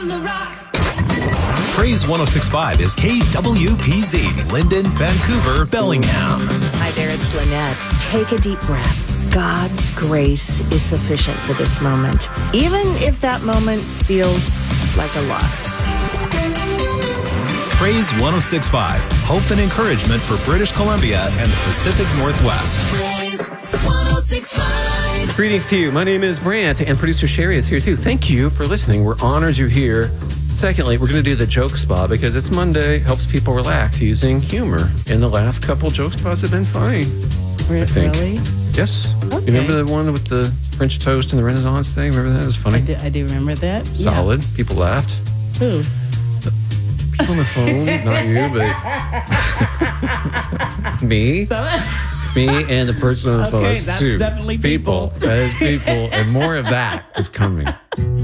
Praise 106.5 is KWPZ, Linden, Vancouver, Bellingham. Hi there, it's Lynette. Take a deep breath. God's grace is sufficient for this moment, even if that moment feels like a lot. Praise 106.5, hope and encouragement for British Columbia and the Pacific Northwest. Praise 106.5. Greetings to you. My name is Brant, and producer Sherry is here too. Thank you for listening. We're honored you're here. Secondly, we're going to do the joke spot because it's Monday, helps people relax using humor. And the last couple joke spots have been funny, I think. Really? Yes. Okay. You remember the one with the French toast and the Renaissance thing? Remember that? It was funny. I do remember that. Solid. People laughed. Who? People on the phone, not you, but me. Me and the person on the phone. Okay, Those that's two definitely people. That is people. And more of that is coming.